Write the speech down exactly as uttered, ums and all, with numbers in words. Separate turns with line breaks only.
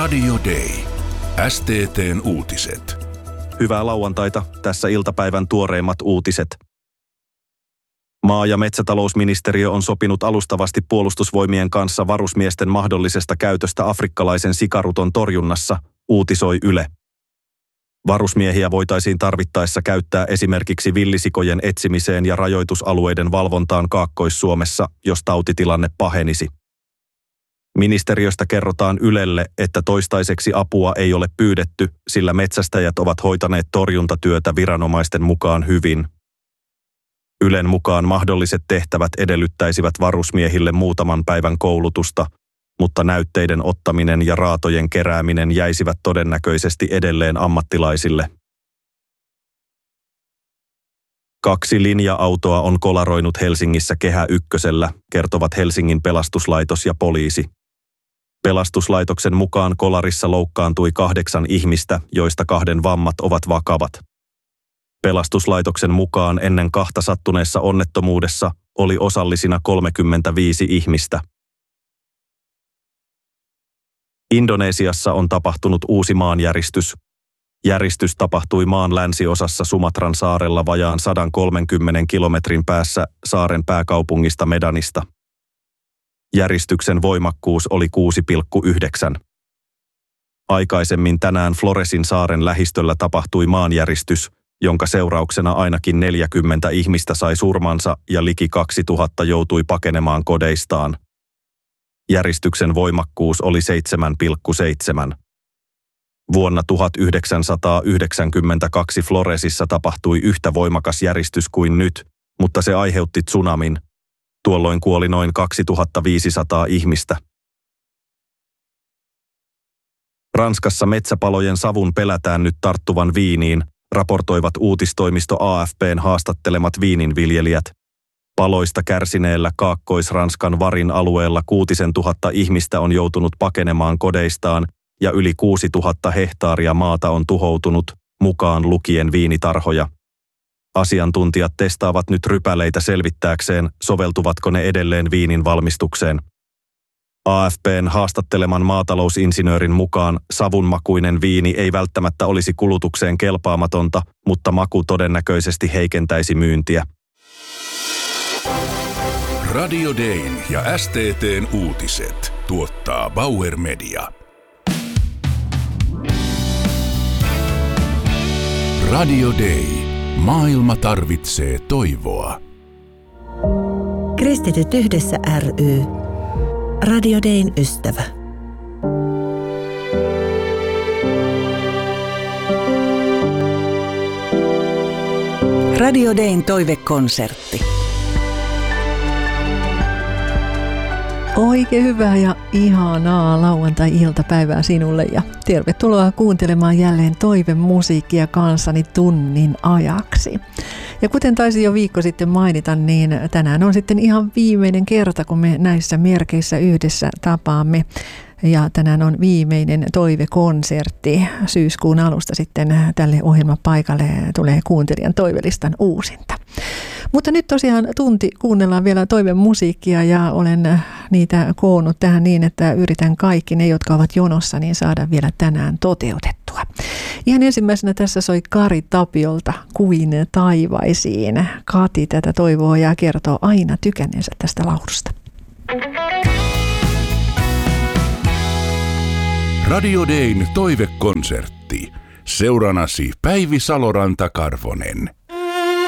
Radio Day. S T T:n uutiset.
Hyvää lauantaita, tässä iltapäivän tuoreimmat uutiset. Maa- ja metsätalousministeriö on sopinut alustavasti puolustusvoimien kanssa varusmiesten mahdollisesta käytöstä afrikkalaisen sikaruton torjunnassa, uutisoi Yle. Varusmiehiä voitaisiin tarvittaessa käyttää esimerkiksi villisikojen etsimiseen ja rajoitusalueiden valvontaan Kaakkois-Suomessa, jos tautitilanne pahenisi. Ministeriöstä kerrotaan Ylelle, että toistaiseksi apua ei ole pyydetty, sillä metsästäjät ovat hoitaneet torjuntatyötä viranomaisten mukaan hyvin. Ylen mukaan mahdolliset tehtävät edellyttäisivät varusmiehille muutaman päivän koulutusta, mutta näytteiden ottaminen ja raatojen kerääminen jäisivät todennäköisesti edelleen ammattilaisille. Kaksi linja-autoa on kolaroinut Helsingissä Kehä Ykkösellä, kertovat Helsingin pelastuslaitos ja poliisi. Pelastuslaitoksen mukaan kolarissa loukkaantui kahdeksan ihmistä, joista kahden vammat ovat vakavat. Pelastuslaitoksen mukaan ennen kahta sattuneessa onnettomuudessa oli osallisina kolmekymmentäviisi ihmistä. Indonesiassa on tapahtunut uusi maanjäristys. Järistys tapahtui maan länsiosassa Sumatran saarella vajaan sata kolmekymmentä kilometrin päässä saaren pääkaupungista Medanista. Järistyksen voimakkuus oli kuusi pilkku yhdeksän. Aikaisemmin tänään Floresin saaren lähistöllä tapahtui maanjäristys, jonka seurauksena ainakin neljäkymmentä ihmistä sai surmansa ja liki kaksituhatta joutui pakenemaan kodeistaan. Järistyksen voimakkuus oli seitsemän pilkku seitsemän. Vuonna tuhatyhdeksänsataayhdeksänkymmentäkaksi Floresissa tapahtui yhtä voimakas järistys kuin nyt, mutta se aiheutti tsunamin. Tuolloin kuoli noin kaksituhattaviisisataa ihmistä. Ranskassa metsäpalojen savun pelätään nyt tarttuvan viiniin, raportoivat uutistoimisto A F P:n haastattelemat viininviljelijät. Paloista kärsineellä Kaakkois-Ranskan Varin alueella kuutisen tuhatta ihmistä on joutunut pakenemaan kodeistaan ja yli kuusituhatta hehtaaria maata on tuhoutunut, mukaan lukien viinitarhoja. Asiantuntijat testaavat nyt rypäleitä selvittääkseen, soveltuvatko ne edelleen viinin valmistukseen. A F P:n haastatteleman maatalousinsinöörin mukaan savunmakuinen viini ei välttämättä olisi kulutukseen kelpaamatonta, mutta maku todennäköisesti heikentäisi myyntiä.
Radio Dayn ja S T T:n uutiset tuottaa Bauer Media. Radio Day. Maailma tarvitsee toivoa.
Kristityt yhdessä ry. Radio Dayn ystävä.
Radio Dayn toivekonsertti.
Oikein hyvää ja ihanaa lauantai-iltapäivää sinulle ja tervetuloa kuuntelemaan jälleen toivemusiikkia kanssani tunnin ajaksi. Ja kuten taisin jo viikko sitten mainita, niin tänään on sitten ihan viimeinen kerta, kun me näissä merkeissä yhdessä tapaamme. Ja tänään on viimeinen toivekonsertti. Syyskuun alusta sitten tälle ohjelmapaikalle tulee kuuntelijan toivelistan uusinta. Mutta nyt tosiaan tunti kuunnellaan vielä toivemusiikkia ja olen niitä koonnut tähän niin, että yritän kaikki ne, jotka ovat jonossa, niin saada vielä tänään toteutettua. Ihan ensimmäisenä tässä soi Kari Tapiolta Kuin taivaisiin. Kati tätä toivoo ja kertoo aina tykänneensä tästä laulusta.
Radio Dayn toivekonsertti. Seuranasi Päivi Saloranta-Karvonen.